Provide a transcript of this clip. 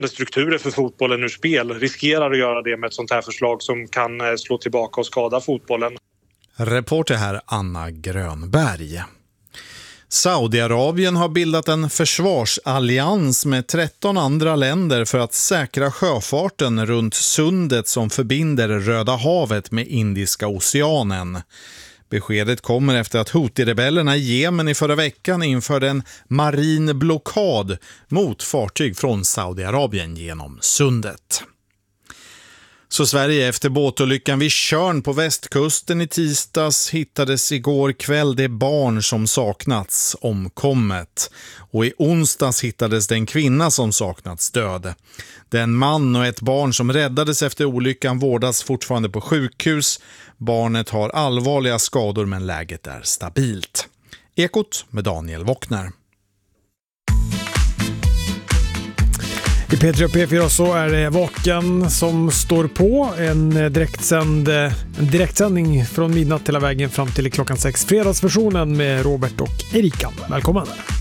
strukturer för fotbollen ur spel, riskerar att göra det med ett sånt här förslag som kan slå tillbaka och skada fotbollen. Reporter här Anna Grönberg. Saudiarabien har bildat en försvarsallians med 13 andra länder för att säkra sjöfarten runt sundet som förbinder Röda havet med Indiska oceanen. Beskedet kommer efter att Houthi-rebellerna i Jemen i förra veckan införde en marin blockad mot fartyg från Saudiarabien genom sundet. Så Sverige efter båtolyckan vid Tjörn på västkusten i tisdags hittades igår kväll det barn som saknats omkommet. Och i onsdags hittades den kvinna som saknats död. Den man och ett barn som räddades efter olyckan vårdas fortfarande på sjukhus. Barnet har allvarliga skador men läget är stabilt. Ekot med Daniel Wockner. I P3 och P4 så är det Vaken som står på en direktsändning från midnatt hela vägen fram till klockan 6. Fredagsversionen med Robert och Erika. Välkommen!